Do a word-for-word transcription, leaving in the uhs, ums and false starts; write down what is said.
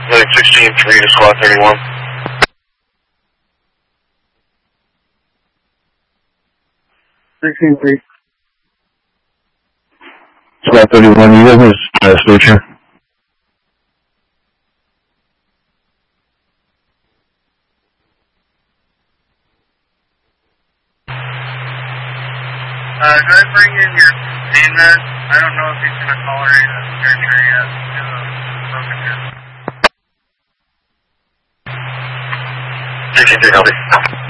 Lane sixteen three to squad thirty-one. sixteen three. Squad thirty-one, you guys are uh, switcher. Uh, go ahead and bring in your main med. I don't know if he's going to tolerate a surgery yet. He's a broken hip. sixteen three, healthy.